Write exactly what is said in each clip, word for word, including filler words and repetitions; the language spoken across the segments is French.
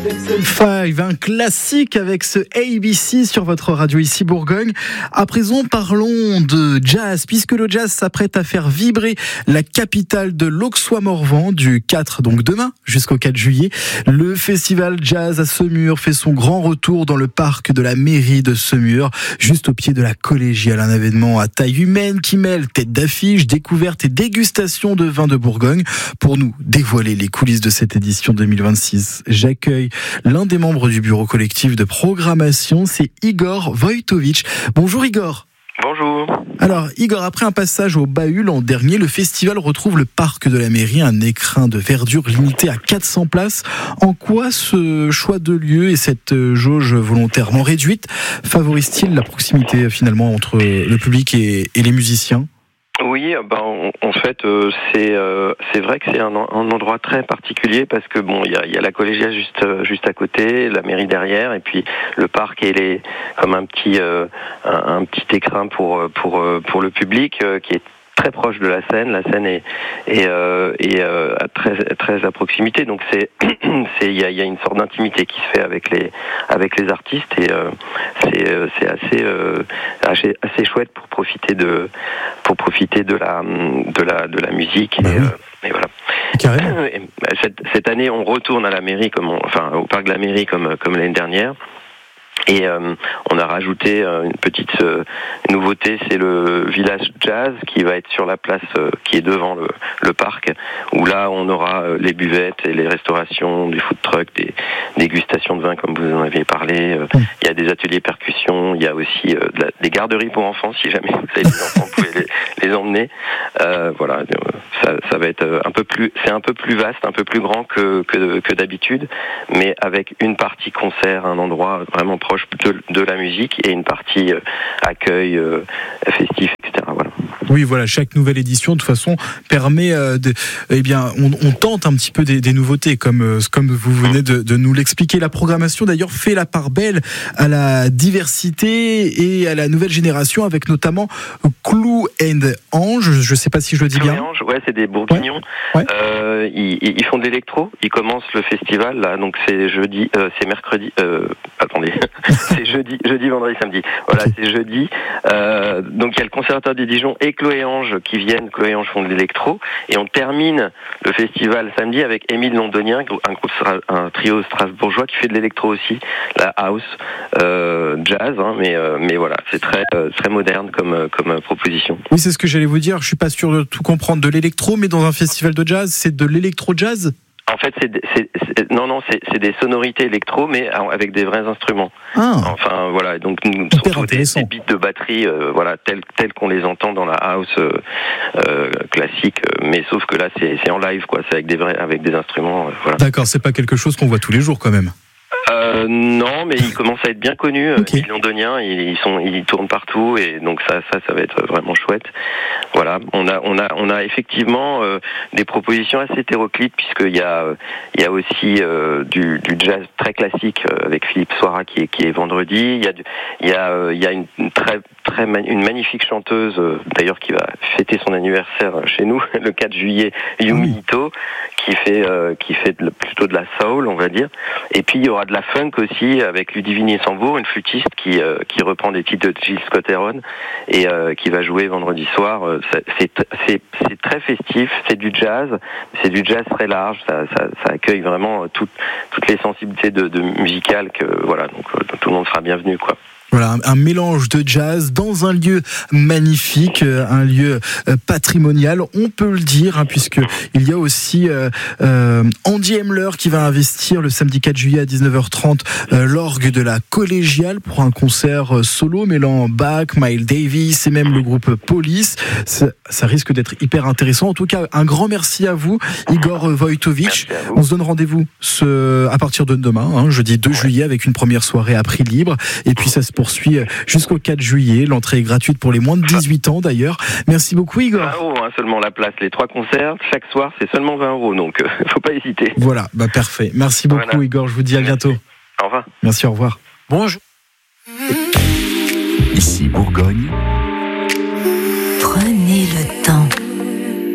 cinq, un classique avec ce A B C sur votre radio ici Bourgogne. À présent, parlons de jazz, puisque le jazz s'apprête à faire vibrer la capitale de l'Auxois-Morvan du quatre, donc demain, jusqu'au quatre juillet. Le festival Jazz à Semur fait son grand retour dans le parc de la mairie de Semur, juste au pied de la collégiale. Un événement à taille humaine qui mêle tête d'affiche, découverte et dégustation de vins de Bourgogne. Pour nous dévoiler les coulisses de cette édition deux mille vingt-six, j'accueille l'un des membres du bureau collectif de programmation, c'est Igor Wojtowicz. Bonjour Igor. Bonjour. Alors Igor, après un passage au Bahut l'an dernier, le festival retrouve le parc de la mairie, un écrin de verdure limité à quatre cents places. En quoi ce choix de lieu et cette jauge volontairement réduite favorise-t-il la proximité finalement entre le public et, et les musiciens ? Oui, ben en, en fait euh, c'est euh, c'est vrai que c'est un, un endroit très particulier parce que bon il y a, y a la collégiale juste euh, juste à côté, la mairie derrière et puis le parc et les comme un petit euh, un, un petit écrin pour pour pour le public euh, qui est très proche de la scène. La scène est est, euh, est euh, très très à proximité, donc c'est c'est il y a, y a une sorte d'intimité qui se fait avec les avec les artistes et euh, c'est c'est assez euh, assez assez chouette pour profiter de pour profiter de la de la de la musique et, bah oui. euh, et voilà. Carrément. Et cette cette année on retourne à la mairie comme on, enfin au parc de la mairie comme comme l'année dernière. Et euh, on a rajouté euh, une petite euh, nouveauté, c'est le village jazz qui va être sur la place euh, qui est devant le, le parc, où là on aura euh, les buvettes et les restaurations, des food trucks, des dégustations de vin comme vous en avez parlé. Euh, mmh. Il y a des ateliers percussion, il y a aussi euh, de la, des garderies pour enfants, si jamais vous avez des enfants, vous pouvez les, les emmener. Euh, voilà, ça, ça va être un peu plus, c'est un peu plus vaste, un peu plus grand que que, que d'habitude, mais avec une partie concert, un endroit vraiment proche De, de la musique et une partie euh, accueil euh, festif, et cetera. Voilà. Oui, voilà, chaque nouvelle édition, de toute façon, permet, euh, de, eh bien, on, on tente un petit peu des, des nouveautés, comme, euh, comme vous venez de, de nous l'expliquer. La programmation, d'ailleurs, fait la part belle à la diversité et à la nouvelle génération, avec notamment Clou and Ange. Je ne sais pas si je le dis Clou bien. et Ange, ouais, c'est des Bourguignons. Ouais. Ouais. Euh, ils, ils font de l'électro. Ils commencent le festival là, donc c'est jeudi, euh, c'est mercredi. Euh, attendez. C'est jeudi, jeudi, vendredi, samedi. Voilà, okay. C'est jeudi. Euh, donc il y a le conservatoire des Dijon et Chloé Ange qui viennent. Chloé Ange font de l'électro et on termine le festival samedi avec Émile Londonien, un groupe, un trio strasbourgeois qui fait de l'électro aussi, la house, euh, jazz, hein, mais euh, mais voilà, c'est très euh, très moderne comme comme proposition. Oui, c'est ce que j'allais vous dire. Je suis pas sûr de tout comprendre de l'électro, mais dans un festival de jazz, c'est de l'électro jazz. En fait, c'est, c'est, c'est non, non, c'est, c'est des sonorités électro, mais avec des vrais instruments. Ah. Enfin, voilà, donc surtout des, des beats de batterie, euh, voilà, tels tels qu'on les entend dans la house euh, euh, classique, mais sauf que là, c'est, c'est en live, quoi. C'est avec des vrais, avec des instruments, euh, voilà. D'accord, c'est pas quelque chose qu'on voit tous les jours, quand même. Euh, non, mais ils commencent à être bien connus. Okay. Les Londoniens, ils sont, ils tournent partout et donc ça, ça, ça va être vraiment chouette. Voilà, on a, on a, on a effectivement euh, des propositions assez hétéroclites puisqu'il y a, il y a aussi euh, du, du jazz très classique avec Philippe Soira qui est, qui est vendredi. Il y a, du, il y a, euh, il y a une, une très, très, une magnifique chanteuse euh, d'ailleurs qui va fêter son anniversaire chez nous le quatre juillet, Yumi Ito, qui fait, euh, qui fait de, plutôt de la soul, on va dire. Et puis il y aura de la funk aussi avec Ludivine Sambour, une flûtiste qui euh, qui reprend des titres de Gilles Scott-Heron et euh, qui va jouer vendredi soir. C'est, c'est c'est c'est très festif, c'est du jazz, c'est du jazz très large, ça ça, ça accueille vraiment toutes toutes les sensibilités de, de musicales que voilà, donc tout le monde sera bienvenu, quoi. Voilà, un mélange de jazz dans un lieu magnifique, un lieu patrimonial, on peut le dire, hein, puisque il y a aussi euh, euh, Andy Hemler qui va investir le samedi quatre juillet à dix-neuf heures trente euh, l'orgue de la collégiale pour un concert solo mêlant Bach, Miles Davis et même le groupe Police. Ça, ça risque d'être hyper intéressant. En tout cas, un grand merci à vous, Igor Wojtowicz. On se donne rendez-vous ce, à partir de demain, hein, jeudi deux juillet, avec une première soirée à prix libre. Et puis ça se poursuit jusqu'au quatre juillet. L'entrée est gratuite pour les moins de dix-huit ans d'ailleurs. Merci beaucoup Igor. vingt euros hein, seulement la place. Les trois concerts, chaque soir, c'est seulement vingt euros. Donc, euh, faut pas hésiter. Voilà, bah parfait. Merci beaucoup voilà. Igor. Je vous dis à bientôt. Merci. Au revoir. Merci, au revoir. Bonjour. Ici Bourgogne. Prenez le temps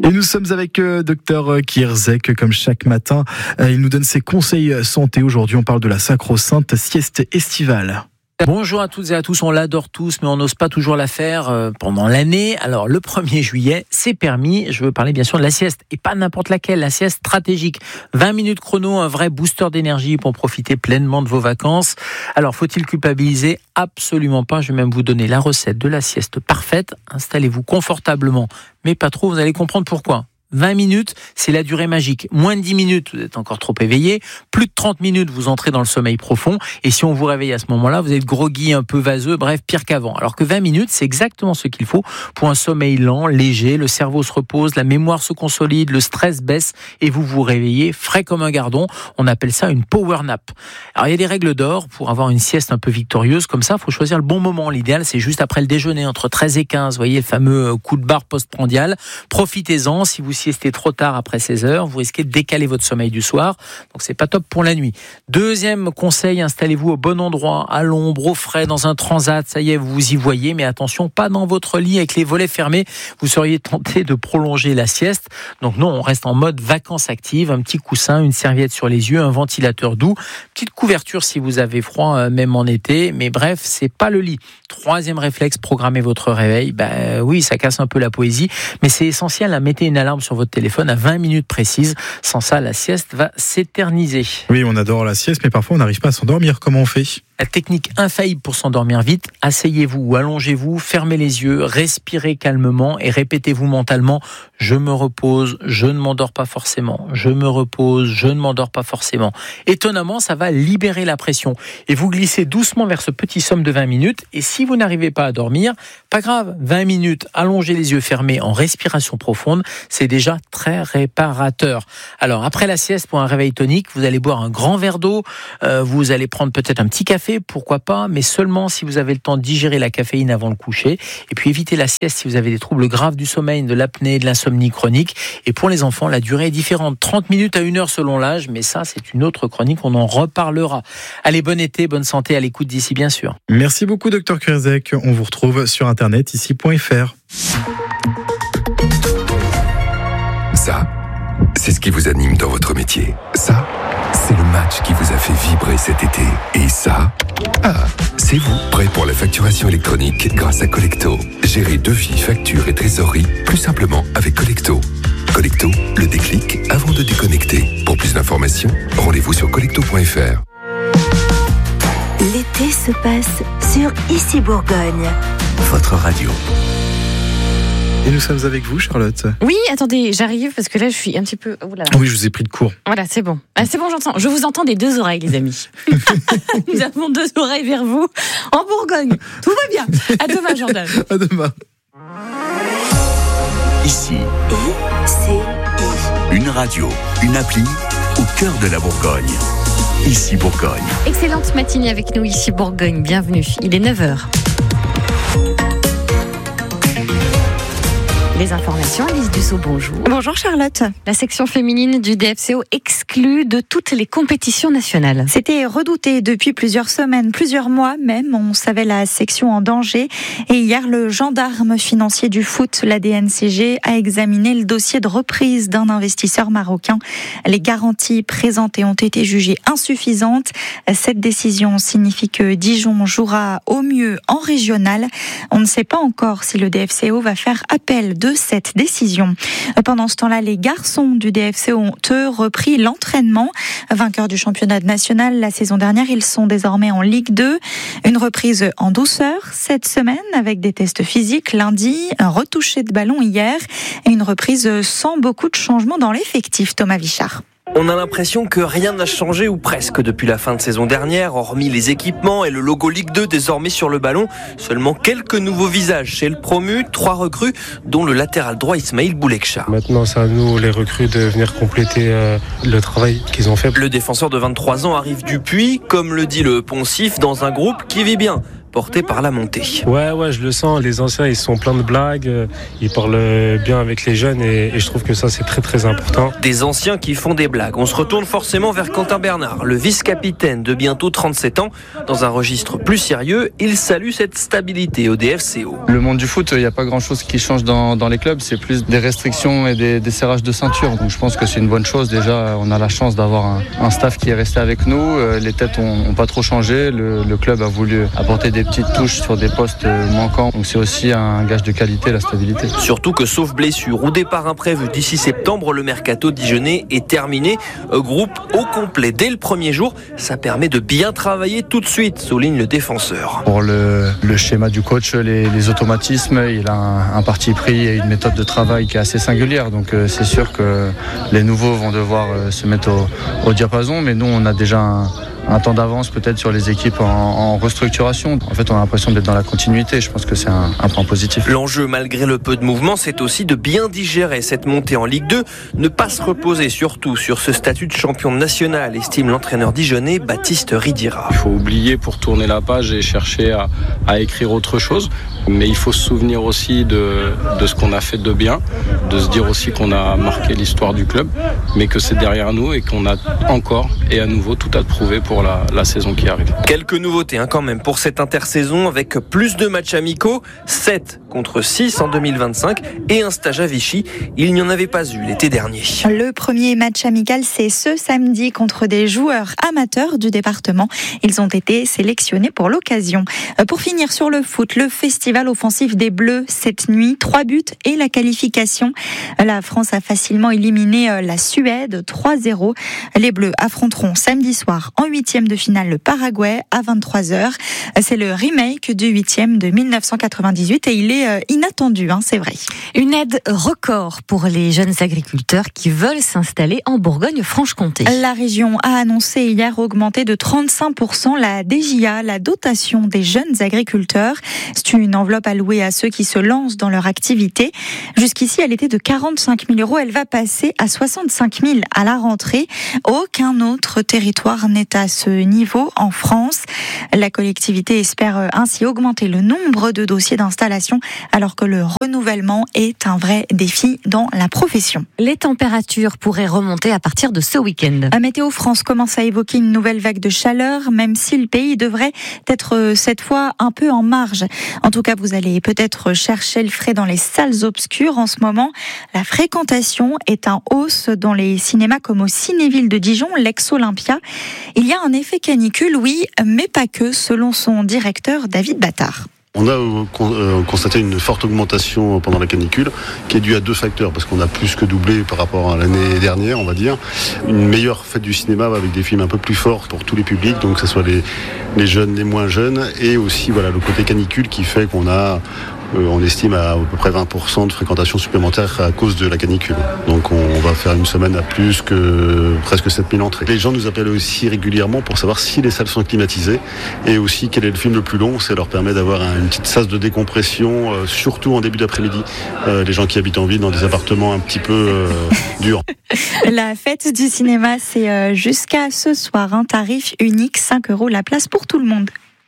Et nous sommes avec euh, Docteur Kierzek, comme chaque matin. Euh, il nous donne ses conseils santé. Aujourd'hui, on parle de la sacro-sainte sieste estivale. Bonjour à toutes et à tous, on l'adore tous, mais on n'ose pas toujours la faire euh, pendant l'année. Alors le premier juillet, c'est permis. Je veux parler bien sûr de la sieste, et pas n'importe laquelle, la sieste stratégique. vingt minutes chrono, un vrai booster d'énergie pour profiter pleinement de vos vacances. Alors faut-il culpabiliser ? Absolument pas. Je vais même vous donner la recette de la sieste parfaite. Installez-vous confortablement, mais pas trop, vous allez comprendre pourquoi. vingt minutes, c'est la durée magique. Moins de dix minutes, vous êtes encore trop éveillé. Plus de trente minutes, vous entrez dans le sommeil profond. Et si on vous réveille à ce moment-là, vous êtes groggy, un peu vaseux, bref, pire qu'avant. Alors que vingt minutes, c'est exactement ce qu'il faut pour un sommeil lent, léger. Le cerveau se repose, la mémoire se consolide, le stress baisse et vous vous réveillez frais comme un gardon. On appelle ça une power nap. Alors il y a des règles d'or pour avoir une sieste un peu victorieuse. Comme ça, il faut choisir le bon moment. L'idéal, c'est juste après le déjeuner, entre treize et quinze. Vous voyez le fameux coup de barre postprandial. Profitez-en. Si vous siestez trop tard après seize heures, vous risquez de décaler votre sommeil du soir, donc c'est pas top pour la nuit. Deuxième conseil, installez-vous au bon endroit, à l'ombre, au frais, dans un transat, ça y est, vous vous y voyez, mais attention, pas dans votre lit avec les volets fermés, vous seriez tenté de prolonger la sieste. Donc non, on reste en mode vacances actives, un petit coussin, une serviette sur les yeux, un ventilateur doux, petite couverture si vous avez froid, même en été, mais bref, c'est pas le lit. Troisième réflexe, programmez votre réveil. Ben oui, ça casse un peu la poésie, mais c'est essentiel, hein. Mettez une alarme sur votre téléphone à vingt minutes précises. Sans ça, la sieste va s'éterniser. Oui, on adore la sieste, mais parfois on n'arrive pas à s'endormir. Comment on fait ? La technique infaillible pour s'endormir vite, asseyez-vous ou allongez-vous, fermez les yeux, respirez calmement et répétez-vous mentalement « Je me repose, je ne m'endors pas forcément. Je me repose, je ne m'endors pas forcément. » Étonnamment, ça va libérer la pression. Et vous glissez doucement vers ce petit somme de vingt minutes. Et si vous n'arrivez pas à dormir, pas grave, vingt minutes, allongez les yeux fermés en respiration profonde, c'est déjà très réparateur. Alors, après la sieste, pour un réveil tonique, vous allez boire un grand verre d'eau, euh, vous allez prendre peut-être un petit café, pourquoi pas, mais seulement si vous avez le temps de digérer la caféine avant le coucher. Et puis évitez la sieste si vous avez des troubles graves du sommeil, de l'apnée, de l'insomnie chronique. Et pour les enfants, la durée est différente, trente minutes à une heure selon l'âge, mais ça c'est une autre chronique, on en reparlera. Allez, bon été, bonne santé, à l'écoute d'ici bien sûr. Merci beaucoup Docteur Kierzek, on vous retrouve sur internet ici point f r. Ça, c'est ce qui vous anime dans votre métier. Ça, c'est le match qui vous a fait vibrer cet été. Et ça, ah, c'est vous, prêt pour la facturation électronique grâce à Collecto. Gérez devis, factures et trésorerie plus simplement avec Collecto. Collecto, le déclic avant de déconnecter. Pour plus d'informations, rendez-vous sur collecto point f r. L'été se passe sur Ici Bourgogne. Votre radio. Et nous sommes avec vous, Charlotte. Oui, attendez, j'arrive parce que là, je suis un petit peu... Oh là là. Oui, je vous ai pris de court. Voilà, c'est bon. Ah, c'est bon, j'entends. Je vous entends des deux oreilles, les amis. Nous avons deux oreilles vers vous en Bourgogne. Tout va bien. À demain, Jordan. À demain. Ici, I C I. une radio, une appli au cœur de la Bourgogne. Ici Bourgogne. Excellente matinée avec nous, Ici Bourgogne. Bienvenue. Il est neuf heures. Les informations, Alice Dussault, bonjour. Bonjour Charlotte. La section féminine du D F C O exclue de toutes les compétitions nationales. C'était redouté depuis plusieurs semaines, plusieurs mois même. On savait la section en danger. Et hier, le gendarme financier du foot, l'A D N C G, a examiné le dossier de reprise d'un investisseur marocain. Les garanties présentées ont été jugées insuffisantes. Cette décision signifie que Dijon jouera au mieux en régional. On ne sait pas encore si le D F C O va faire appel de cette décision. Pendant ce temps-là, les garçons du D F C O ont eux repris l'entraînement. Vainqueurs du championnat national la saison dernière, ils sont désormais en Ligue deux. Une reprise en douceur cette semaine avec des tests physiques lundi, un retouché de ballon hier et une reprise sans beaucoup de changements dans l'effectif. Thomas Vichard. On a l'impression que rien n'a changé ou presque depuis la fin de saison dernière, hormis les équipements et le logo Ligue deux désormais sur le ballon. Seulement quelques nouveaux visages chez le promu, trois recrues, dont le latéral droit Ismaïl Boulekcha. Maintenant, c'est à nous, les recrues, de venir compléter euh, le travail qu'ils ont fait. Le défenseur de vingt-trois ans arrive du Puy, comme le dit le poncif, dans un groupe qui vit bien. porté par la montée. Ouais, ouais, je le sens. Les anciens, ils sont pleins de blagues, ils parlent bien avec les jeunes et, et je trouve que ça, c'est très très important. Des anciens qui font des blagues. On se retourne forcément vers Quentin Bernard, le vice-capitaine de bientôt trente-sept ans. Dans un registre plus sérieux, il salue cette stabilité au D F C O. Le monde du foot, il n'y a pas grand-chose qui change dans, dans les clubs. C'est plus des restrictions et des, des serrages de ceinture. Donc je pense que c'est une bonne chose. Déjà, on a la chance d'avoir un, un staff qui est resté avec nous. Les têtes n'ont pas trop changé. Le, le club a voulu apporter des petites touches sur des postes manquants. Donc c'est aussi un gage de qualité, la stabilité. Surtout que sauf blessure ou départ imprévu d'ici septembre, le mercato dijonnais est terminé. Groupe au complet dès le premier jour. Ça permet de bien travailler tout de suite, souligne le défenseur. Pour le, le schéma du coach, les, les automatismes, il a un, un parti pris et une méthode de travail qui est assez singulière. Donc euh, c'est sûr que les nouveaux vont devoir euh, se mettre au, au diapason. Mais nous, on a déjà un, un temps d'avance peut-être sur les équipes en, en restructuration. En fait, on a l'impression d'être dans la continuité. Je pense que c'est un, un point positif. L'enjeu, malgré le peu de mouvement, c'est aussi de bien digérer cette montée en Ligue deux. Ne pas se reposer surtout sur ce statut de champion national, estime l'entraîneur dijonnais Baptiste Ridira. Il faut oublier pour tourner la page et chercher à, à écrire autre chose. Mais il faut se souvenir aussi de, de ce qu'on a fait de bien, de se dire aussi qu'on a marqué l'histoire du club, mais que c'est derrière nous et qu'on a encore et à nouveau tout à prouver pour la, la saison qui arrive. Quelques nouveautés hein, quand même pour cette intersaison avec plus de matchs amicaux, sept contre six en deux mille vingt-cinq et un stage à Vichy. Il n'y en avait pas eu l'été dernier. Le premier match amical, c'est ce samedi contre des joueurs amateurs du département. Ils ont été sélectionnés pour l'occasion. Pour finir sur le foot, le festival offensif des Bleus cette nuit, trois buts et la qualification. La France a facilement éliminé la Suède trois zéro. Les Bleus affronteront samedi soir en huitième de finale le Paraguay à vingt-trois heures. C'est le remake du huitième de mille neuf cent quatre-vingt-dix-huit et il est inattendu, hein, c'est vrai. Une aide record pour les jeunes agriculteurs qui veulent s'installer en Bourgogne-Franche-Comté. La région a annoncé hier augmenter de trente-cinq pour cent la D J A, la dotation des jeunes agriculteurs. C'est une enveloppe allouée à ceux qui se lancent dans leur activité. Jusqu'ici, elle était de quarante-cinq mille euros. Elle va passer à soixante-cinq mille à la rentrée. Aucun autre territoire n'est à ce niveau en France. La collectivité espère ainsi augmenter le nombre de dossiers d'installation alors que le renouvellement est un vrai défi dans la profession. Les températures pourraient remonter à partir de ce week-end. Météo France commence à évoquer une nouvelle vague de chaleur, même si le pays devrait être cette fois un peu en marge. En tout cas, vous allez peut-être chercher le frais dans les salles obscures en ce moment. La fréquentation est en hausse dans les cinémas comme au Cinéville de Dijon, l'ex-Olympia. Il y a un effet canicule, oui, mais pas que, selon son directeur David Battard. On a constaté une forte augmentation pendant la canicule qui est due à deux facteurs, parce qu'on a plus que doublé par rapport à l'année dernière, on va dire. Une meilleure fête du cinéma avec des films un peu plus forts pour tous les publics, donc que ce soit les, les jeunes, les moins jeunes, et aussi voilà, le côté canicule qui fait qu'on a, euh, on estime à à peu près vingt pour cent de fréquentation supplémentaire à cause de la canicule. Donc on va faire une semaine à plus que presque sept mille entrées. Les gens nous appellent aussi régulièrement pour savoir si les salles sont climatisées et aussi quel est le film le plus long. Ça leur permet d'avoir une petite sas de décompression, euh, surtout en début d'après-midi. Euh, les gens qui habitent en ville dans des appartements un petit peu euh, durs. La fête du cinéma, c'est euh, jusqu'à ce soir. Un tarif unique, cinq euros la place pour tout le monde.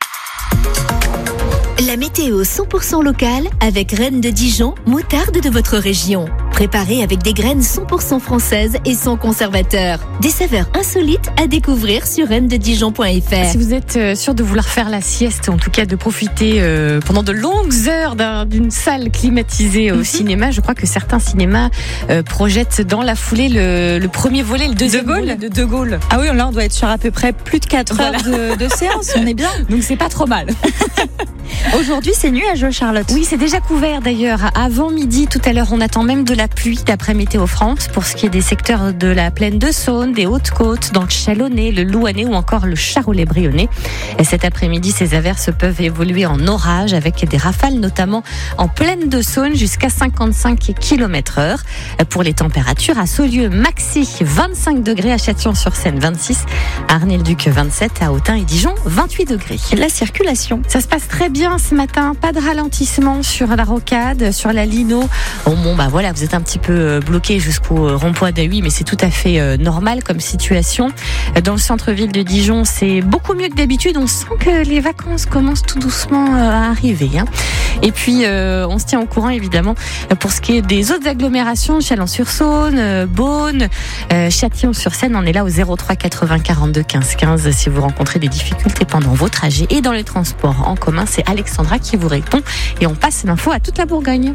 La météo cent pour cent locale avec Reine de Dijon, moutarde de votre région. Préparée avec des graines cent pour cent françaises et sans conservateur. Des saveurs insolites à découvrir sur reine de dijon point f r. Si vous êtes sûr de vouloir faire la sieste, en tout cas de profiter euh, pendant de longues heures d'un, d'une salle climatisée au mm-hmm. cinéma, je crois que certains cinémas euh, projettent dans la foulée le, le premier volet, le deuxième de Gaulle. volet de De Gaulle. Ah oui, là on doit être sur à peu près plus de quatre voilà. heures de, de séance, on est bien. Donc c'est pas trop mal. Aujourd'hui, c'est nuageux, Charlotte. Oui, c'est déjà couvert d'ailleurs. Avant midi, tout à l'heure, on attend même de la pluie d'après Météo France pour ce qui est des secteurs de la plaine de Saône, des Hautes-Côtes, dans le Chalonnais, le Louannais ou encore le Charolais-Brionnais. Et cet après-midi, ces averses peuvent évoluer en orage avec des rafales, notamment en plaine de Saône jusqu'à cinquante-cinq kilomètres heure. Pour les températures, à Saulieu, maxi vingt-cinq degrés, à Châtillon-sur-Seine vingt-six, à Arnay-le-Duc vingt-sept, à Autun et Dijon vingt-huit degrés. La circulation, ça se passe très bien ce matin, pas de ralentissement sur la rocade, sur la Lino. Bon, bon bah voilà, vous êtes un un petit peu bloqué jusqu'au rond-point d'A huit, mais c'est tout à fait normal comme situation. Dans le centre-ville de Dijon, c'est beaucoup mieux que d'habitude. On sent que les vacances commencent tout doucement à arriver. Hein. Et puis, euh, on se tient au courant, évidemment, pour ce qui est des autres agglomérations, Chalon-sur-Saône, euh, Beaune, euh, Châtillon-sur-Seine. On est là au zéro trois quatre-vingts quarante-deux quinze quinze si vous rencontrez des difficultés pendant vos trajets. Et dans les transports en commun, c'est Alexandra qui vous répond. Et on passe l'info à toute la Bourgogne.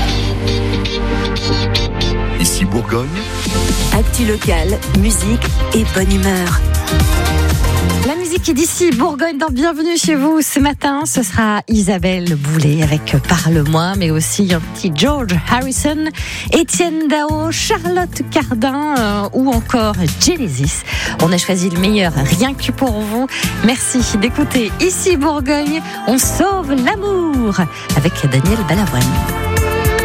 Ici Bourgogne. Actu locale, musique et bonne humeur. La musique est d'ici, Bourgogne, dans Bienvenue chez vous. Ce matin, ce sera Isabelle Boulay avec Parle-moi, mais aussi un petit George Harrison, Étienne Dao, Charlotte Cardin euh, ou encore Genesis. On a choisi le meilleur, rien que pour vous. Merci d'écouter Ici Bourgogne. On sauve l'amour avec Daniel Balavoine.